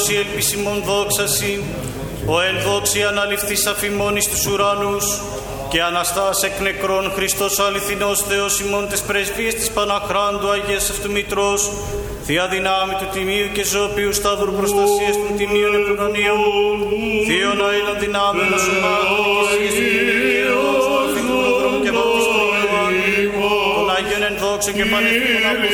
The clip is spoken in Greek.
δόξη ελπισιμόν δόξαση, ο εν δόξη αναληφθής αφημών εις τους ουρανούς, και Αναστάς εκ νεκρών Χριστός ο αληθινός Θεός ημών τες πρεσβείες της Παναχράντου Αγίας Αυτού Μητρός, Θεία δυνάμει του Τιμίου και Ζωοποιού Σταύρου προστασίας των Τιμίων Επουρανίων, Θείον αήλων δυνάμεων ασωμάτων οικησίες του Τιμίου και του δρόμου και βαπτιστών Ιωάννου, των Αγίων εν δόξα και πανεύκολων